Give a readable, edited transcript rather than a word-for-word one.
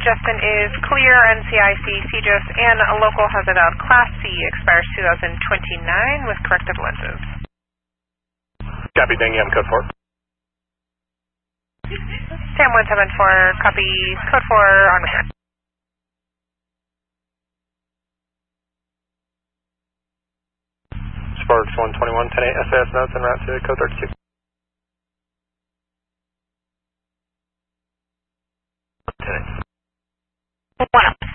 Justin is clear, NCIC, CJOS, and a local has it out. Class C expires 2029 with corrective lenses. Copy, Ding, I'm code 4. Sam 174, copy, code 4 on return. Sparks 121, 10-8 SAS notes en route to code 32. Wow.